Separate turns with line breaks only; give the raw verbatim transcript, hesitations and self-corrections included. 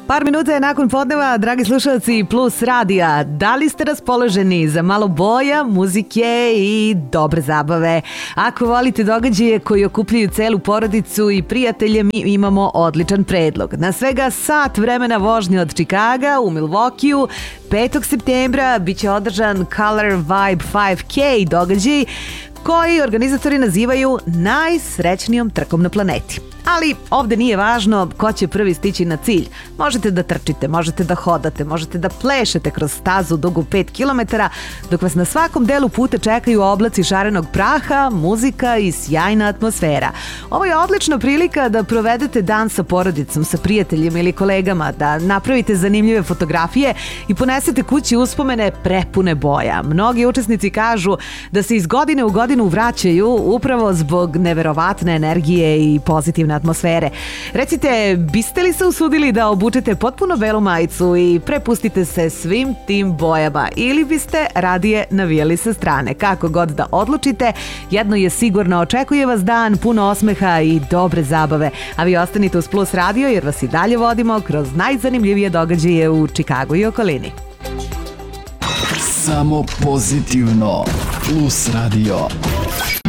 Par minuta je nakon podneva, dragi slušalci Plus radija. Da li ste raspoloženi za malo boja, muzike i dobre zabave? Ako volite događaje koji okupljaju celu porodicu i prijatelje, mi imamo odličan predlog. Na svega sat vremena vožnje od Čikaga u Milwaukeeu, petog septembra biće održan Color Vibe five K događaj koji organizatori nazivaju najsrećnijom trkom na planeti. Ali ovde nije važno ko će prvi stići na cilj. Možete da trčite, možete da hodate, možete da plešete kroz stazu dugu pet kilometara, dok vas na svakom delu puta čekaju oblaci šarenog praha, muzika i sjajna atmosfera. Ovo je odlična prilika da provedete dan sa porodicom, sa prijateljima ili kolegama, da napravite zanimljive fotografije i ponesete kući uspomene prepune boja. Mnogi učesnici kažu da se iz godine u godinu vraćaju upravo zbog neverovatne energije i pozitivne atmosfere. Recite, biste li se usudili da obučete potpuno belu majicu i prepustite se svim tim bojama ili biste radije navijali sa strane? Kako god da odlučite, jedno je sigurno, očekuje vas dan puno osmeha i dobre zabave, a vi ostanite uz Plus radio jer vas i dalje vodimo kroz najzanimljivije događaje u Čikagu i okolini.
Samo pozitivno. Plus radio.